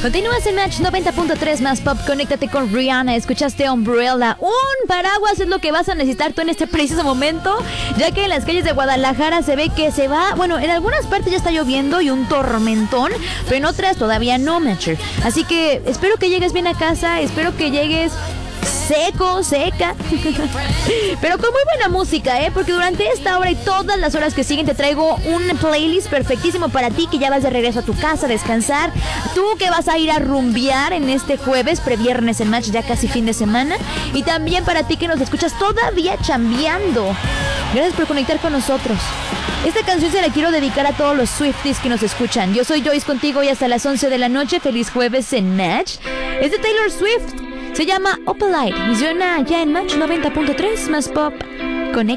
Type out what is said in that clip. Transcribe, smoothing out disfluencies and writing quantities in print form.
Continúas en Match 90.3 más pop. Conéctate con Rihanna. Escuchaste Umbrella. Un paraguas es lo que vas a necesitar tú en este preciso momento, ya que en las calles de Guadalajara se ve que se va. Bueno, en algunas partes ya está lloviendo y un tormentón, pero en otras todavía no, Matcher. Así que espero que llegues bien a casa. Espero que llegues seca, pero con muy buena música, porque durante esta hora y todas las horas que siguen te traigo un playlist perfectísimo para ti que ya vas de regreso a tu casa a descansar, tú que vas a ir a rumbear en este jueves, previernes en Match, ya casi fin de semana, y también para ti que nos escuchas todavía chambeando. Gracias por conectar con nosotros. Esta canción se la quiero dedicar a todos los Swifties que nos escuchan. Yo soy Joyce contigo y hasta las 11 de la noche. Feliz jueves en Match. Es de Taylor Swift. Se llama Opalite y suena ya en Match 90.3 más pop.